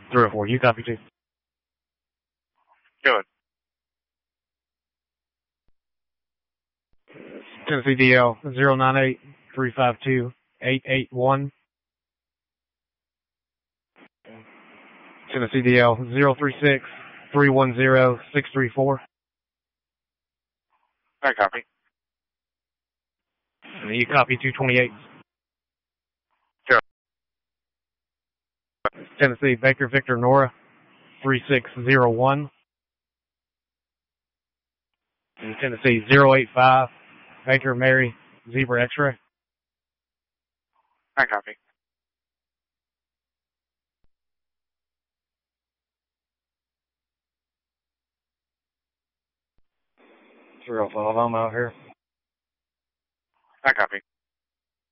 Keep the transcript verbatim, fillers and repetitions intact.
three oh four, you copy too? Good. Tennessee D L zero nine eight three five two eight eight one. Tennessee D L zero three six three one zero six three four. I copy. And you copy two twenty-eight. Good. Tennessee Baker Victor Nora three six zero one. And Tennessee zero eight five Baker Mary Zebra X-ray. I copy. three oh five, I'm out here. I copy.